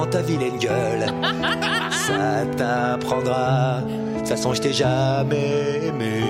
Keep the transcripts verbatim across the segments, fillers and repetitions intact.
Ta vilaine gueule, ça t'apprendra. De toute façon, je t'ai jamais aimé.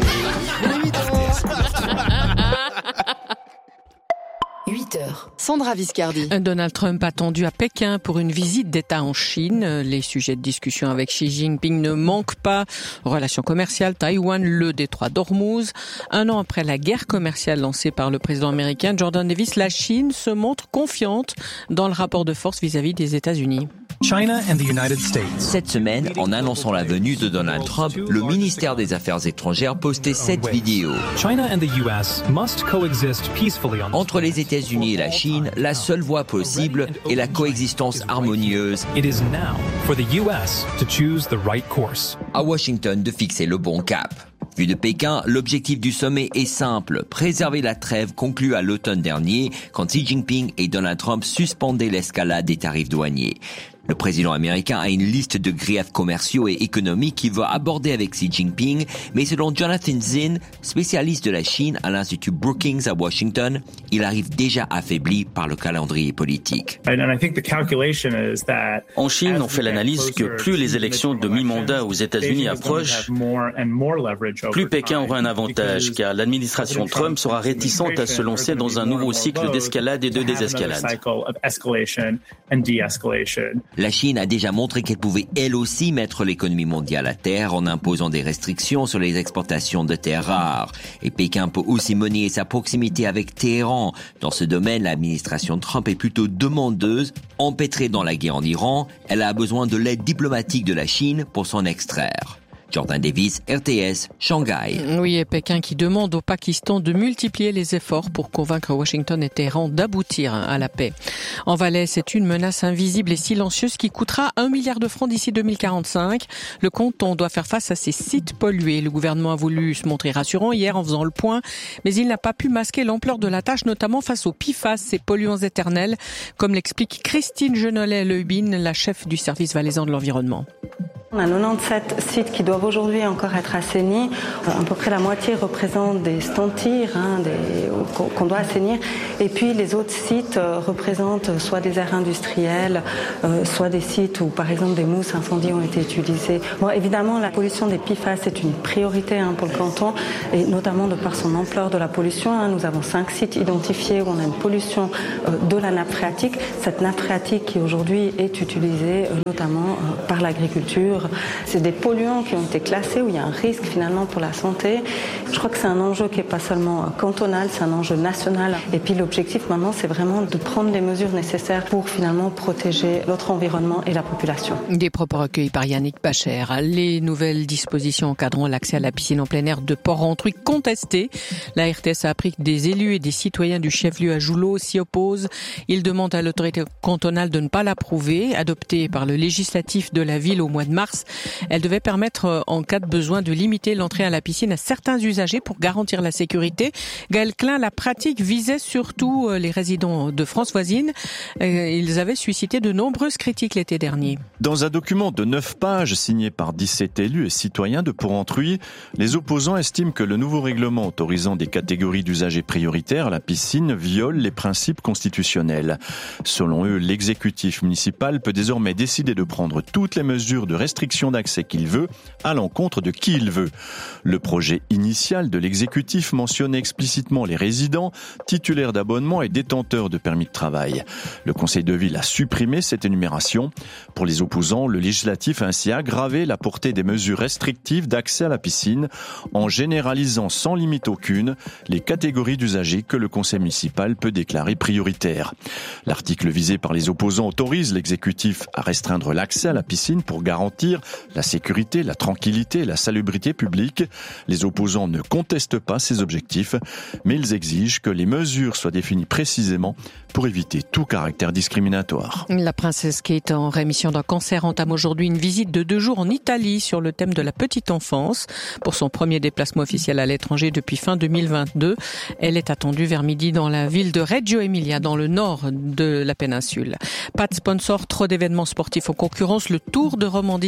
huit heures. Sandra Viscardi. Donald Trump attendu à Pékin pour une visite d'État en Chine. Les sujets de discussion avec Xi Jinping ne manquent pas. Relations commerciales, Taïwan, le détroit d'Ormuz. Un an après la guerre commerciale lancée par le président américain Jordan Davis, la Chine se montre confiante dans le rapport de force vis-à-vis des États-Unis. China and the United States. Cette semaine, en annonçant la venue de Donald Trump, le ministère des Affaires étrangères postait cette vidéo. China and the U S must coexist peacefully on Entre les États-Unis et la Chine, la seule voie possible est la coexistence harmonieuse. It is now for the U S to choose the right course. À Washington de fixer le bon cap. Vu de Pékin, l'objectif du sommet est simple, préserver la trêve conclue à l'automne dernier quand Xi Jinping et Donald Trump suspendaient l'escalade des tarifs douaniers. Le président américain a une liste de griefs commerciaux et économiques qu'il veut aborder avec Xi Jinping, mais selon Jonathan Zinn, spécialiste de la Chine à l'Institut Brookings à Washington, il arrive déjà affaibli par le calendrier politique. En Chine, on fait l'analyse que plus les élections de mi-mandat aux États-Unis approchent, plus Pékin aura un avantage, car l'administration Trump sera réticente à se lancer dans un nouveau cycle d'escalade et de désescalade. La Chine a déjà montré qu'elle pouvait elle aussi mettre l'économie mondiale à terre en imposant des restrictions sur les exportations de terres rares. Et Pékin peut aussi monnayer sa proximité avec Téhéran. Dans ce domaine, l'administration Trump est plutôt demandeuse. Empêtrée dans la guerre en Iran, elle a besoin de l'aide diplomatique de la Chine pour s'en extraire. Jordan Davis, R T S, Shanghai. Oui, et Pékin qui demande au Pakistan de multiplier les efforts pour convaincre Washington et Téhéran d'aboutir à la paix. En Valais, c'est une menace invisible et silencieuse qui coûtera un milliard de francs d'ici deux mille quarante-cinq. Le canton doit faire face à ces sites pollués. Le gouvernement a voulu se montrer rassurant hier en faisant le point, mais il n'a pas pu masquer l'ampleur de la tâche, notamment face aux P F A S, ces polluants éternels, comme l'explique Christine Genollet-Leubin, la chef du service valaisan de l'environnement. On a quatre-vingt-dix-sept sites qui doivent aujourd'hui encore être assainis. À peu près la moitié représentent des stentires hein, des, qu'on doit assainir. Et puis les autres sites euh, représentent soit des aires industrielles, euh, soit des sites où par exemple des mousses incendies ont été utilisées. Bon, évidemment, la pollution des P F A S est une priorité hein, pour le canton, et notamment de par son ampleur de la pollution. Hein, nous avons cinq sites identifiés où on a une pollution euh, de la nappe phréatique. Cette nappe phréatique qui aujourd'hui est utilisée euh, notamment euh, par l'agriculture. C'est des polluants qui ont été classés où il y a un risque finalement pour la santé. Je crois que c'est un enjeu qui n'est pas seulement cantonal, c'est un enjeu national. Et puis l'objectif maintenant, c'est vraiment de prendre les mesures nécessaires pour finalement protéger notre environnement et la population. Des propos recueillis par Yannick Bacher. Les nouvelles dispositions encadrant l'accès à la piscine en plein air de Port-Rentruy contestées. La R T S a appris que des élus et des citoyens du chef-lieu à Joulot s'y opposent. Ils demandent à l'autorité cantonale de ne pas l'approuver. Adoptée par le législatif de la ville au mois de mars, elle devait permettre, en cas de besoin, de limiter l'entrée à la piscine à certains usagers pour garantir la sécurité. Gaël Klein, la pratique visait surtout les résidents de France voisine. Ils avaient suscité de nombreuses critiques l'été dernier. Dans un document de neuf pages signé par dix-sept élus et citoyens de Port-Rentruy, les opposants estiment que le nouveau règlement autorisant des catégories d'usagers prioritaires à la piscine viole les principes constitutionnels. Selon eux, l'exécutif municipal peut désormais décider de prendre toutes les mesures de restriction d'accès qu'il veut à l'encontre de qui il veut. Le projet initial de l'exécutif mentionnait explicitement les résidents, titulaires d'abonnement et détenteurs de permis de travail. Le conseil de ville a supprimé cette énumération. Pour les opposants, le législatif a ainsi aggravé la portée des mesures restrictives d'accès à la piscine en généralisant sans limite aucune les catégories d'usagers que le conseil municipal peut déclarer prioritaires. L'article visé par les opposants autorise l'exécutif à restreindre l'accès à la piscine pour garantir la sécurité, la tranquillité et la salubrité publique. Les opposants ne contestent pas ces objectifs, mais ils exigent que les mesures soient définies précisément pour éviter tout caractère discriminatoire. La princesse Kate, en rémission d'un cancer, entame aujourd'hui une visite de deux jours en Italie sur le thème de la petite enfance. Pour son premier déplacement officiel à l'étranger depuis fin deux mille vingt-deux, elle est attendue vers midi dans la ville de Reggio Emilia, dans le nord de la péninsule. Pas de sponsor, trop d'événements sportifs en concurrence. Le Tour de Romandie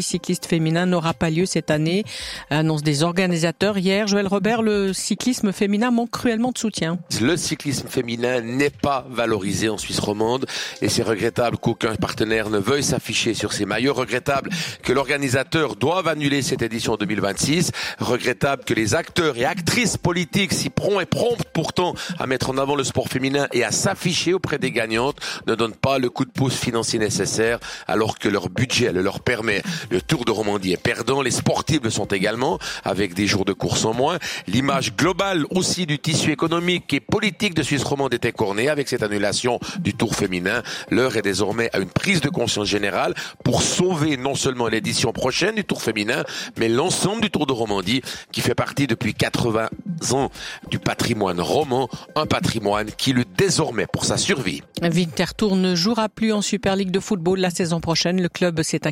cycliste féminin n'aura pas lieu cette année. Annonce des organisateurs hier. Joël Robert, le cyclisme féminin manque cruellement de soutien. Le cyclisme féminin n'est pas valorisé en Suisse romande et c'est regrettable qu'aucun partenaire ne veuille s'afficher sur ces maillots. Regrettable que l'organisateur doive annuler cette édition deux mille vingt-six. Regrettable que les acteurs et actrices politiques si prompts et promptes pourtant à mettre en avant le sport féminin et à s'afficher auprès des gagnantes ne donnent pas le coup de pouce financier nécessaire alors que leur budget le leur permet. Le Tour de Romandie est perdant, les sportifs le sont également avec des jours de course en moins. L'image globale aussi du tissu économique et politique de Suisse romande est écornée avec cette annulation du Tour féminin. L'heure est désormais à une prise de conscience générale pour sauver non seulement l'édition prochaine du Tour féminin mais l'ensemble du Tour de Romandie qui fait partie depuis quatre-vingts ans du patrimoine roman, un patrimoine qui lutte désormais pour sa survie. Winterthur ne jouera plus en Super League de football la saison prochaine. Le club s'est